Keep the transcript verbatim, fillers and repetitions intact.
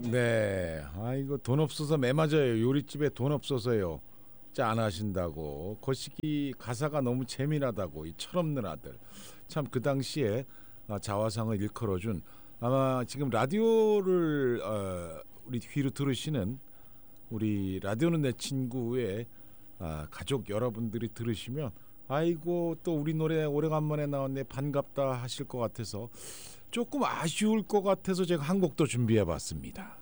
네. 아 이거 돈 없어서 매 맞아요. 요리집에 돈 없어서요. 짜 안 하신다고. 거시기 가사가 너무 재미나다고. 이 철없는 아들. 참 그 당시에 아, 자화상을 일컬어준 아마 지금 라디오를 어, 우리 귀로 들으시는 우리 라디오는 내 친구의 아, 가족 여러분들이 들으시면 아이고 또 우리 노래 오래간만에 나왔네 반갑다 하실 것 같아서 조금 아쉬울 것 같아서 제가 한 곡 더 준비해봤습니다.